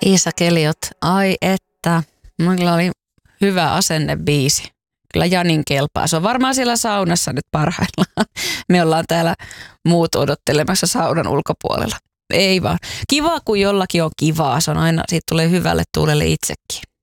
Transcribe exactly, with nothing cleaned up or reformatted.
Iisa Keliot, ai että, minulla oli hyvä asenne biisi. Kyllä Janin kelpaa. Se on varmaan siellä saunassa nyt parhaillaan. Me ollaan täällä muut odottelemassa saunan ulkopuolella. Ei vaan. Kiva, kun jollakin on kivaa. Se on aina, siitä tulee hyvälle tuulelle itsekin.